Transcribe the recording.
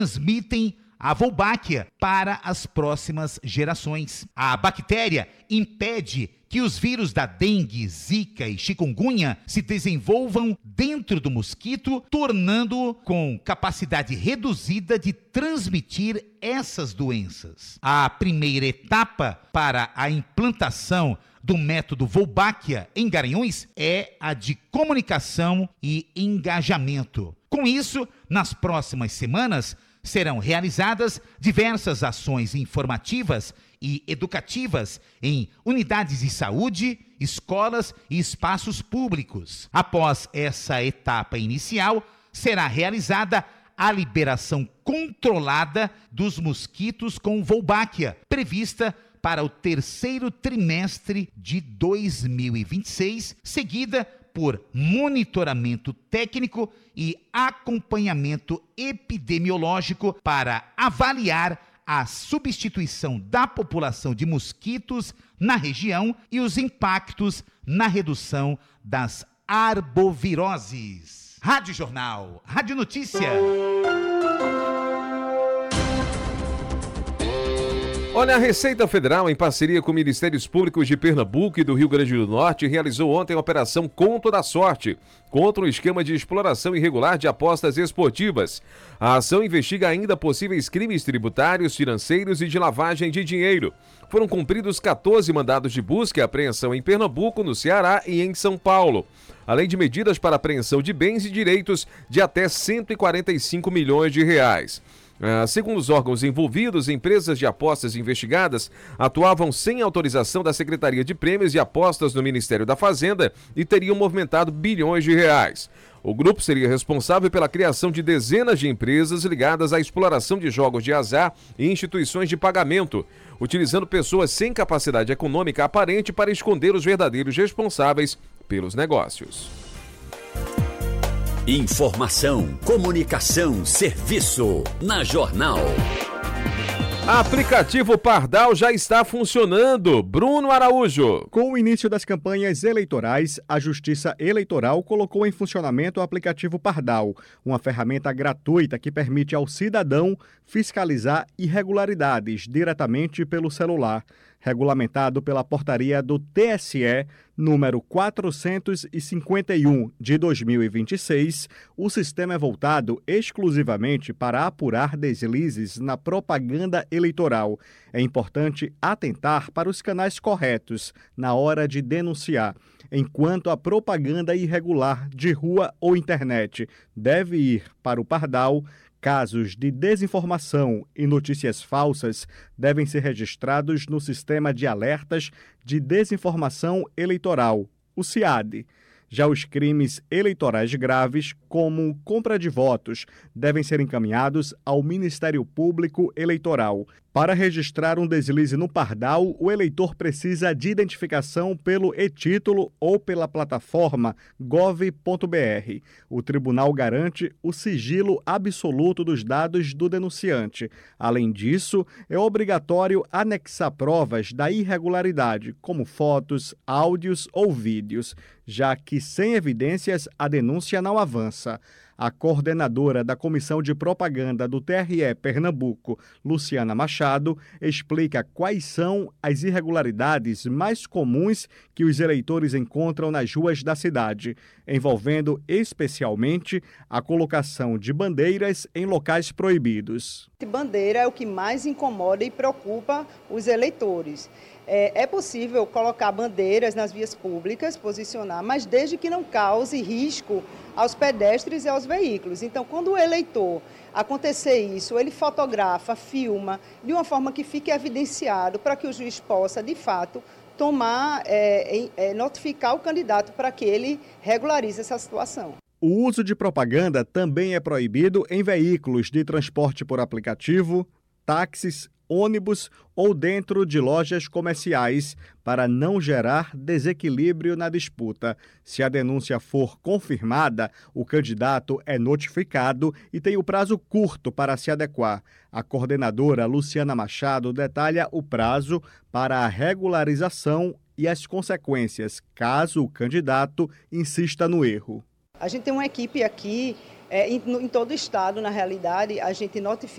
transmitem a Wolbachia para as próximas gerações. A bactéria impede que os vírus da dengue, zika e chikungunya se desenvolvam dentro do mosquito, tornando-o com capacidade reduzida de transmitir essas doenças. A primeira etapa para a implantação do método Wolbachia em Garanhuns é a de comunicação e engajamento. Com isso, nas próximas semanas, serão realizadas diversas ações informativas e educativas em unidades de saúde, escolas e espaços públicos. Após essa etapa inicial, será realizada a liberação controlada dos mosquitos com Wolbachia, prevista para o terceiro trimestre de 2026, seguida por monitoramento técnico e acompanhamento epidemiológico para avaliar a substituição da população de mosquitos na região e os impactos na redução das arboviroses. Rádio Jornal, Rádio Notícia. Olha, a Receita Federal, em parceria com Ministérios Públicos de Pernambuco e do Rio Grande do Norte, realizou ontem a Operação Conto da Sorte, contra um esquema de exploração irregular de apostas esportivas. A ação investiga ainda possíveis crimes tributários, financeiros e de lavagem de dinheiro. Foram cumpridos 14 mandados de busca e apreensão em Pernambuco, no Ceará e em São Paulo, além de medidas para apreensão de bens e direitos de até 145 milhões de reais. Segundo os órgãos envolvidos, empresas de apostas investigadas atuavam sem autorização da Secretaria de Prêmios e Apostas no Ministério da Fazenda e teriam movimentado bilhões de reais. O grupo seria responsável pela criação de dezenas de empresas ligadas à exploração de jogos de azar e instituições de pagamento, utilizando pessoas sem capacidade econômica aparente para esconder os verdadeiros responsáveis pelos negócios. Informação, comunicação, serviço. Na Jornal. Aplicativo Pardal já está funcionando. Bruno Araújo. Com o início das campanhas eleitorais, a Justiça Eleitoral colocou em funcionamento o aplicativo Pardal, uma ferramenta gratuita que permite ao cidadão fiscalizar irregularidades diretamente pelo celular. Regulamentado pela portaria do TSE, número 451 de 2026, o sistema é voltado exclusivamente para apurar deslizes na propaganda eleitoral. É importante atentar para os canais corretos na hora de denunciar. Enquanto a propaganda irregular de rua ou internet deve ir para o Pardal, casos de desinformação e notícias falsas devem ser registrados no Sistema de Alertas de Desinformação Eleitoral, o SIAD. Já os crimes eleitorais graves, como compra de votos, devem ser encaminhados ao Ministério Público Eleitoral. Para registrar um deslize no Pardal, o eleitor precisa de identificação pelo e-título ou pela plataforma gov.br. O tribunal garante o sigilo absoluto dos dados do denunciante. Além disso, é obrigatório anexar provas da irregularidade, como fotos, áudios ou vídeos, já que sem evidências a denúncia não avança. A coordenadora da Comissão de Propaganda do TRE Pernambuco, Luciana Machado, explica quais são as irregularidades mais comuns que os eleitores encontram nas ruas da cidade, envolvendo especialmente a colocação de bandeiras em locais proibidos. Bandeira é o que mais incomoda e preocupa os eleitores. É possível colocar bandeiras nas vias públicas, posicionar, mas desde que não cause risco aos pedestres e aos veículos. Então, quando o eleitor acontecer isso, ele fotografa, filma, de uma forma que fique evidenciado para que o juiz possa, de fato, notificar o candidato para que ele regularize essa situação. O uso de propaganda também é proibido em veículos de transporte por aplicativo, táxis, ônibus ou dentro de lojas comerciais, para não gerar desequilíbrio na disputa. Se a denúncia for confirmada, o candidato é notificado e tem o prazo curto para se adequar. A coordenadora Luciana Machado detalha o prazo para a regularização e as consequências, caso o candidato insista no erro. A gente tem uma equipe aqui, em todo o estado, na realidade, a gente notifica